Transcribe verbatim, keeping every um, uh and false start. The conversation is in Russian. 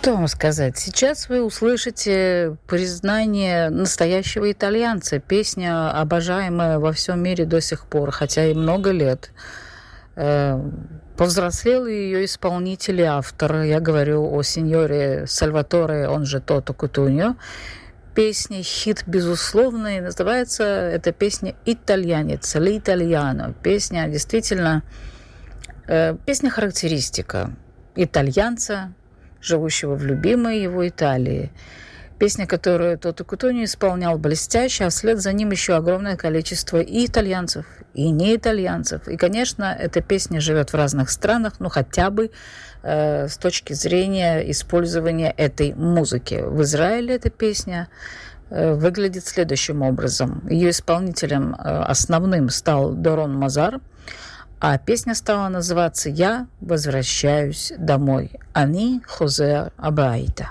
Что вам сказать? Сейчас вы услышите признание настоящего итальянца. Песня, обожаемая во всем мире до сих пор, хотя и много лет. Повзрослел ее исполнитель и автор. Я говорю о сеньоре Сальваторе, он же Тото Кутуньо. Песня хит, безусловно, и называется эта песня «Итальянец», «L'Italiano». Песня действительно, э, песня-характеристика итальянца, живущего в любимой его Италии. Песня, которую Тото Кутуньо исполнял блестяще, а вслед за ним еще огромное количество и итальянцев, и не итальянцев. И, конечно, эта песня живет в разных странах, ну хотя бы э, с точки зрения использования этой музыки. В Израиле эта песня э, выглядит следующим образом. Ее исполнителем э, основным стал Дорон Мазар, а песня стала называться «Я возвращаюсь домой». «Ани хозер абайта».